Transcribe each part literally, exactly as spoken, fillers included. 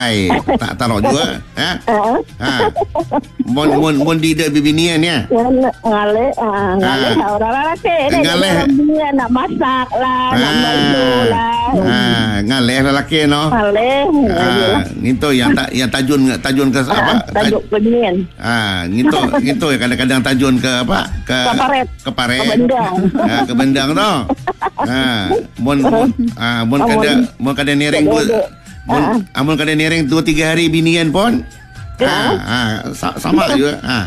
Ai, tak taruh juga. Ha? Ha. Mon mon mon di de bibinian ya. Ngale, ah, ngale orang lelaki. Ngale. Dia nak masak lah, nak baju lah. Ah, ngale lelaki no. Ngale. Ah, ngito yang tak yang tajun tajun ke apa? Tajuk binian. Ah, ngito ngito ya kadang-kadang tajun ke apa? Ke Keparet. Ke paret. Ke bendang. Ah, ke bendang tu. Ah, mon mon ah mon kada mon kada nering bu. Mon amun kada nering dua tiga hari binian pun. Ah, ah sama juga. Ah.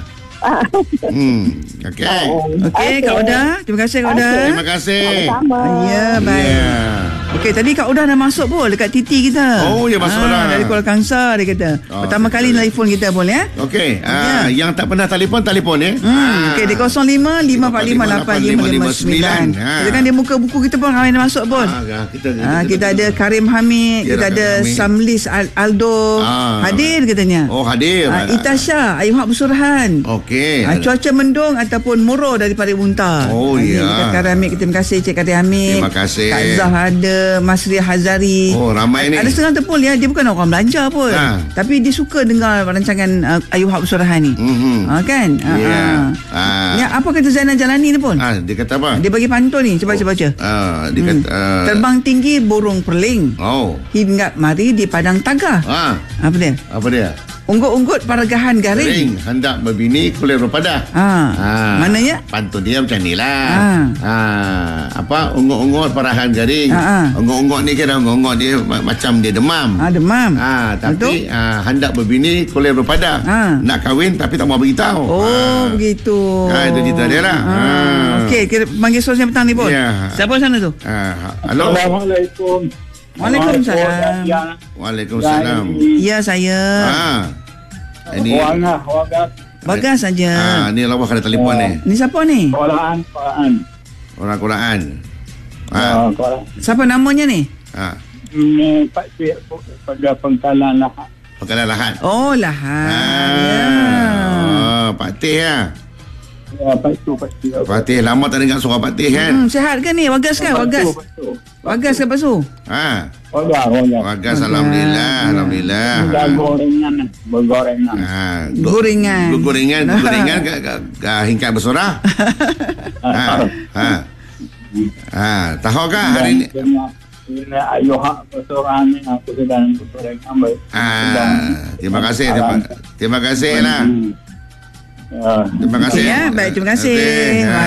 Hmm, okey. Okey, Kak Oda. Terima kasih, Kak Oda. Terima kasih. Sama. Ya, baik. Yeah. Okey, tadi Kak Oda dah masuk pun dekat T T kita. Oh, ya masuk dah. Dari Kuala Kangsar dia kata. Oh, Pertama kali telefon kita pun ya. Okey, Ya. ah yang tak pernah telefon telefon ya. Hmm, Ah. okey di kosong lima lima empat lima lapan lima lima sembilan. Ha. Kita kan dia muka buku kita pun ramai dah masuk pun. Ah, kita Ah, kita ada Karim Hamid, Ya, kita Karim ada Hamid. Samlis Al- Aldo, Ah. hadir katanya. Oh, hadir. Ah, Itasha, Ayuhak Bersurhan. Okey. Ah, cuaca mendung ataupun murau daripada Muntah. Oh, Ah, ni ya. Kita Karim Hamid, terima kasih Cik Karim Hamid. Terima kasih. Kak Zah ada, Mas Ria Hazari. Oh, ramai ni. Ada setengah terpul ya, dia bukan orang belanja pun. Ah. Tapi dia suka dengar rancangan uh, Ayuhak Bersurhan ni. Mhm. Ah, kan? Ah, Ya. ah. Ah. Ya, apa kata Zainal Jalani ni pun? Ah, dia kata apa? Dia bagi pantun ni, cuba cuba baca. Ah, dia Hmm. kata ah, Terbang tinggi burung perling, Oh. hinggap mari di padang tagah. Ah, Apa dia? apa dia? Unggut-unggut paragahan garing. Ring hendak berbini kulir berpadah. Ah. Ah. Mananya? Pantun dia macam ni lah. Ah. Ah. Apa? Ungut-ungut parahan garing. Ah, ah. Ungut-ungut ni kira ungut-ungut dia ma- macam dia demam. Ah, demam. Ah, tapi Betul? ah, hendak berbini kulir berpadah. Ah. Nak kahwin tapi tak mau beritahu. Oh, Ah. begitu. Ah, itu cerita dia lah. Ah. Ah. Okey, kita panggil soalan petang ni pun. Ya. Siapa sana tu? Ah, halo. Assalamualaikum. Waalaikumsalam. Ya, Waalaikumsalam. Ya, saya. Ah. Ini Wangah, Wagas, Bagas saja. ah, ni lawa kena telefon ni. Ni siapa ni? Kolaan, Kolaan. Orang Quran. Ah. Ah, Kolaan. Siapa namanya ni? Ah. Ini Pak Cik pada pengkalan lah. Pekalan lahat. Oh, Lahan. Ya. Ah. Oh, Pak Teh ya. Ya, Pak Cik, Pak Cik. Pak Teh lama tak dengar suara Pak Teh kan? Hmm, sihat ke ni? Wagas kan? Wagas. Wagas ke Pasu? Ha. Wagas, wagas. Wagas alhamdulillah, alhamdulillah. Dah gorengan, bergorengan. Ha. Gorengan. Gorengan, gorengan ke ke hingkat bersorah. Ha. Ha. Ha, tahu kan hari ni? Ini Ayuhak Bersurhan ni aku sedang bergorengan. Ah, terima kasih, terima, terima kasih lah. Ya. Terima kasih. Ya, baik, terima kasih. Ha.